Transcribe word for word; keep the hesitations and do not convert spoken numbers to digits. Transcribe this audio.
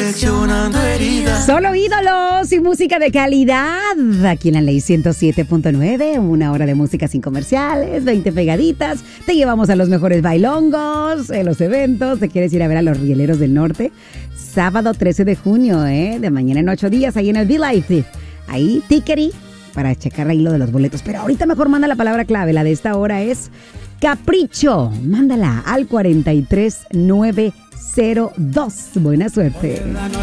infeccionando heridas. Solo ídolos y música de calidad. Aquí en la Ley ciento siete punto nueve, una hora de música sin comerciales, veinte pegaditas. Te llevamos a los mejores bailongos, en los eventos. ¿Te quieres ir a ver a los Rieleros del Norte? Sábado trece de junio, ¿eh? De mañana en ocho días, ahí en el V-Life. Ahí, Tickery, para checar ahí lo de los boletos. Pero ahorita mejor manda la palabra clave. La de esta hora es Capricho. Mándala al cuarenta y tres nueve cero dos. Buena suerte.